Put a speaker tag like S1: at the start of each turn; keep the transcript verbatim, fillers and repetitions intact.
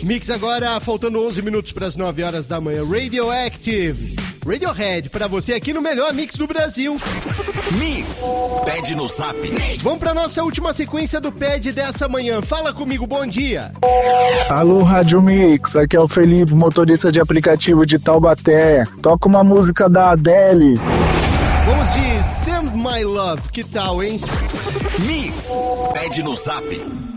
S1: Mix agora, faltando onze minutos para as nove horas da manhã. Radioactive. Radiohead, pra você aqui no melhor mix do Brasil.
S2: Mix, pede no zap.
S1: Vamos pra nossa última sequência do Pede dessa manhã. Fala comigo, bom dia.
S3: Alô, Rádio Mix, aqui é o Felipe, motorista de aplicativo de Taubaté. Toca uma música da Adele.
S1: Vamos de Send My Love, que tal, hein?
S2: Mix, pede no zap.